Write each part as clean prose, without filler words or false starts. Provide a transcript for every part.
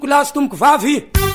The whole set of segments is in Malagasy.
Kolasy tomboko vavy.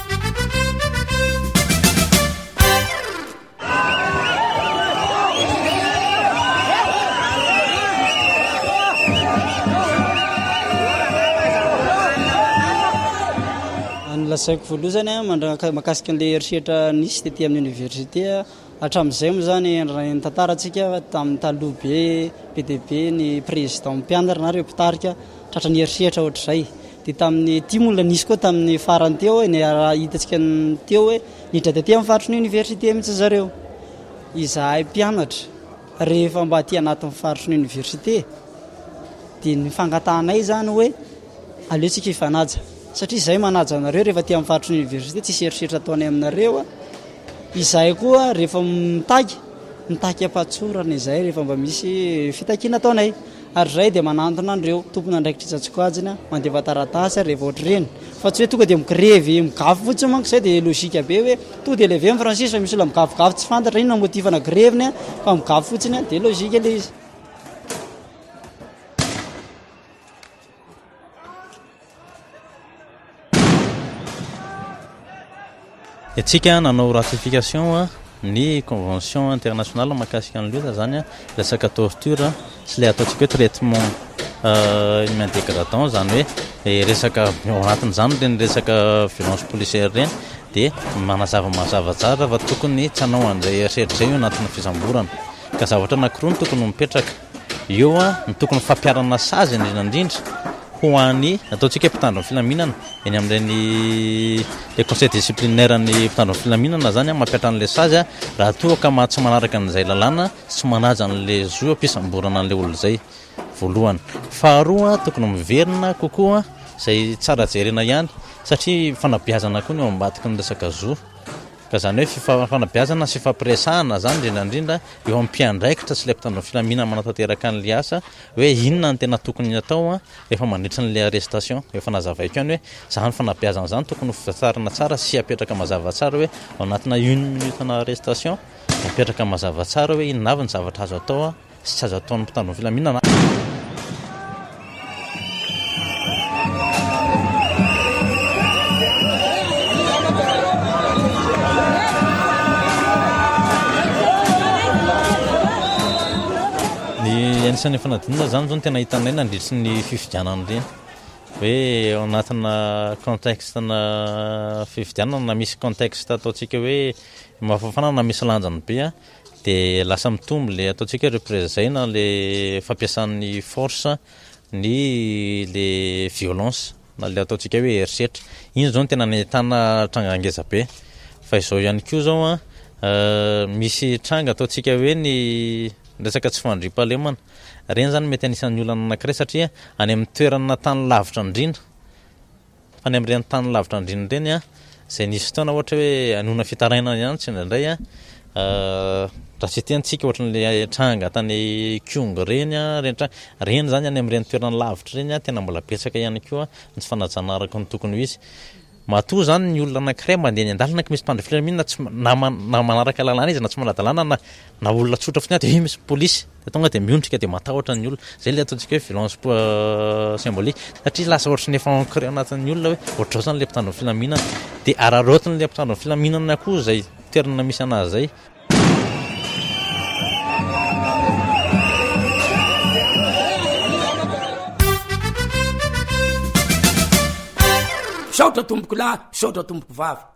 Lasaiko voaloha zany makasika an'le eritreritra nisy tetỳ amin'ny université hatramin'izay moa zany ny tantarantsika tamin'ny taloha be dia be ny président mpianatra na reo mpitarika tratran'ny eritreritra ohatr'izay. Dia tamin'ny timola nisy koa tamin'ny farany teo ny hitantsika teo hoe nidra tetỳ amin'ny faritry ny université mihitsy zareo. Izahay mpianatra rehefa mba aty anatin'ny faritry ny université dia ny fangatanay zany hoe aleotsika hifanaja. Satria izay manaja anareo rehefa aty amin'ny faritry ny université tsisy eritreritra ataonay aminareo. Izahay koa rehefa mitaky ampatsorana izay rehefa mba misy fitakiana ataonay. Ary izay dia manantona andreo tompony andraikitra tsatsikoajina mandeva taratasy rehefa ohatr'ireny. Fa tsy hoe tonga dia migrevy migafy fotsiny manko izay dia logika be hoe tonga dia levé amin'ny Francis fa misy olona migafigafy tsy fantatra inona motivana greviny fa migafy fotsiny dia logika ilay izy. Etsika nanao ratification ny convention internationale mahakasika an'ilay zany resaka torture sy ilay ataontsika hoe traitement inhumain dégradant zany hoe resaka ao anatin'izany reny resaka violence policière reny dia mazava tsara fa tokony tsy hanao an'izay eritreritra izay io anatin'ny fisamborana ka zavatra anankiroa ny tokony mipetraka eo ny tokony fampiarana sazy indrindra ho an'ny ataontsika mpitandro ny filaminana eny amin'ireny le conseil disciplinaire ny mpitandro ny filaminana zany mampiatra an'ilay sazy raha toa ka tsy manaraka an'izay lalàna tsy manaja an'ilay zo ampisamborana an'ilay olo zay voalohany. Faharoa tokony miverina kokoa izay tsara jerena ihany satria fanabeazana koa ny eo ambadiky ny resaka zo ka zany hoe fanabeazana sy fampiresahana zany indrindra eo amin'ny mpiandraikitra sy ilay mpitandro ny filaminana manatanteraka an'ilay asa hoe inona ny tena tokony atao rehefa mandritra n'ilay arrestation efa nazavaiko ihany hoe zany fanabeazana zany tokony hovatsarina tsara sy apetraka mazava tsara hoe ao anatina 1 minute na arrestation apetraka mazava tsara hoe inona avy ny zavatra azo atao sy tsy azo ataon'ny mpitandro ny filaminana. Anisan'ny fanadinana zany zao no tena hitanay nandritry ny fifidianana reny hoe ao anatina contextena fifidianana na misy contexte ataontsika hoe mafafana na misy lanjany be dia lasa mitombo le ataontsika représena le fampiasan'ny force ny le violence na le ataontsika hoe eritreritra iny zao no tena nahitana tranga angeza be fa izao ihany koa zao misy tranga ataontsika hoe ny resaka tsy fandriam-pahalemana reny zany mety anisan'ny olana anankiray satria any amin'ny toerana tany lavitra indrindra fa ny amin'ireny tany lavitra indrindra reny izay nisy fotoana ohatra hoe anona fitarainana ihany tsy indraindray raha tsy tiantsika ohatran'ilay tranga tany Kongo reny reny zany any amin'ireny toerana lavitra reny tena mbola betsaka ihany koa ny tsy fanajana araka ny tokony ho izy. Matoa zany ny olona anankiray mandeha ny andalana ka misy mpandry filaminana na manaraka lalàna izy na tsy manadalàna na olona tsotra fotsiny dia misy polisy dia tonga dia miondrika dia matahotra ny olona zay le ataontsika hoe violence symbolique satria lasa ohatry ny efa ancré anatin'ny olona hoe ohatr'izao zany le mpitandro ny filaminana dia araraotiny le mpitandro ny filaminana koa zay toerana misy anazy zay. Saotra tomboko lahy, saotra tomboko vavy.